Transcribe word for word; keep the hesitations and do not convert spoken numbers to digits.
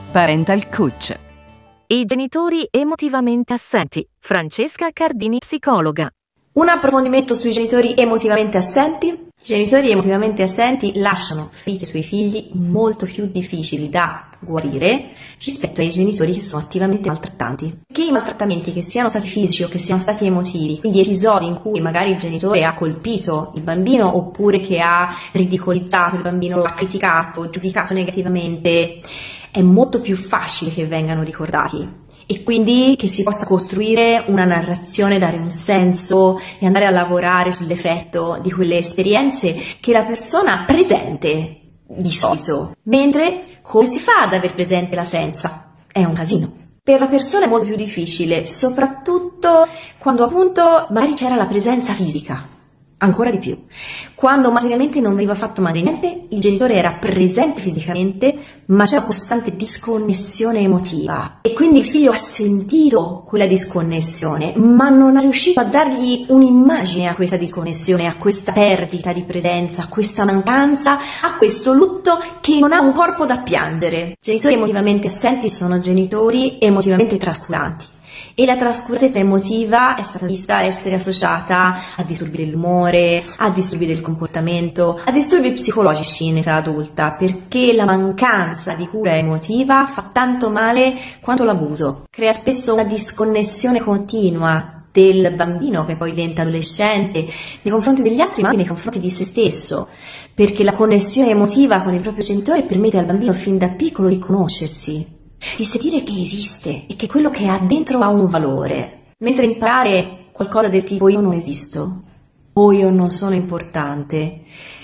Parental Coach. I genitori emotivamente assenti. Francesca Cardini, psicologa. Un approfondimento sui genitori emotivamente assenti. I genitori emotivamente assenti lasciano ferite sui figli molto più difficili da guarire rispetto ai genitori che sono attivamente maltrattanti. Che i maltrattamenti, che siano stati fisici o che siano stati emotivi, quindi episodi in cui magari il genitore ha colpito il bambino oppure che ha ridicolizzato il bambino, lo ha criticato, giudicato negativamente, è molto più facile che vengano ricordati. E quindi che si possa costruire una narrazione, dare un senso e andare a lavorare sull'effetto di quelle esperienze che la persona presente di solito. Mentre come si fa ad aver presente la senza? È un casino. Per la persona è molto più difficile, soprattutto quando appunto magari c'era la presenza fisica. Ancora di più. Quando materialmente non veniva fatto mai niente, il genitore era presente fisicamente, ma c'era una costante disconnessione emotiva. E quindi il figlio ha sentito quella disconnessione, ma non è riuscito a dargli un'immagine a questa disconnessione, a questa perdita di presenza, a questa mancanza, a questo lutto che non ha un corpo da piangere. Genitori emotivamente assenti sono genitori emotivamente trascuranti. E la trascuratezza emotiva è stata vista essere associata a disturbi dell'umore, a disturbi del comportamento, a disturbi psicologici in età adulta, perché la mancanza di cura emotiva fa tanto male quanto l'abuso. Crea spesso una disconnessione continua del bambino che poi diventa adolescente nei confronti degli altri, ma anche nei confronti di se stesso, perché la connessione emotiva con il proprio genitore permette al bambino fin da piccolo di conoscersi, di sentire che esiste e che quello che ha dentro ha un valore, mentre imparare qualcosa del tipo io non esisto o io non sono importante